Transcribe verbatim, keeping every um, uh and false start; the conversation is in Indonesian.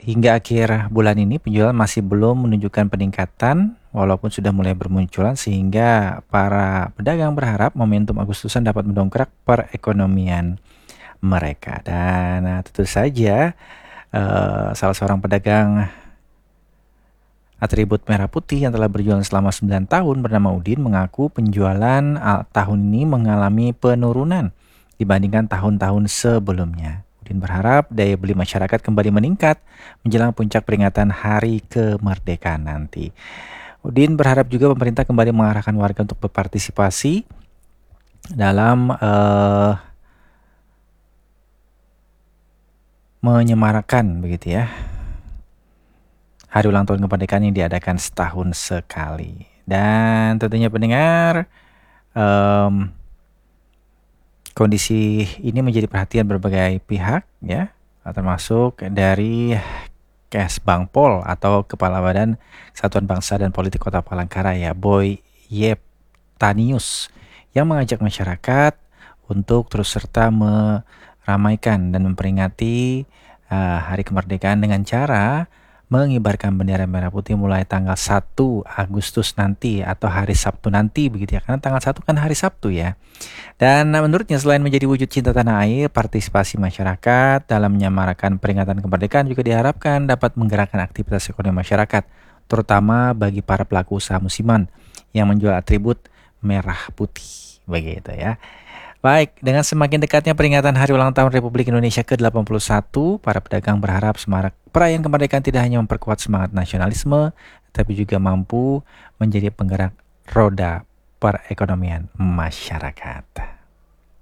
hingga akhir bulan ini penjualan masih belum menunjukkan peningkatan walaupun sudah mulai bermunculan, sehingga para pedagang berharap momentum Agustusan dapat mendongkrak perekonomian mereka. Dan nah, tentu saja uh, salah seorang pedagang atribut merah putih yang telah berjualan selama sembilan tahun bernama Udin mengaku penjualan uh, tahun ini mengalami penurunan dibandingkan tahun-tahun sebelumnya. Udin berharap daya beli masyarakat kembali meningkat menjelang puncak peringatan Hari Kemerdekaan nanti. Udin berharap juga pemerintah kembali mengarahkan warga untuk berpartisipasi dalam uh, menyemarakan begitu ya hari ulang tahun kemerdekaan yang diadakan setahun sekali. Dan tentunya pendengar, um, kondisi ini menjadi perhatian berbagai pihak ya, termasuk dari Kesbangpol atau Kepala Badan Satuan Bangsa dan Politik Kota Palangkaraya, Boy Yeptanius, yang mengajak masyarakat untuk terus serta meramaikan dan memperingati uh, Hari Kemerdekaan dengan cara mengibarkan bendera merah putih mulai tanggal satu Agustus nanti atau hari Sabtu nanti begitu ya, karena tanggal satu kan hari Sabtu ya. Dan menurutnya selain menjadi wujud cinta tanah air, partisipasi masyarakat dalam menyemarakan peringatan kemerdekaan juga diharapkan dapat menggerakkan aktivitas ekonomi masyarakat, terutama bagi para pelaku usaha musiman yang menjual atribut merah putih begitu ya. Baik, dengan semakin dekatnya peringatan Hari Ulang Tahun Republik Indonesia ke delapan puluh satu, para pedagang berharap semarak perayaan kemerdekaan tidak hanya memperkuat semangat nasionalisme, tapi juga mampu menjadi penggerak roda perekonomian masyarakat.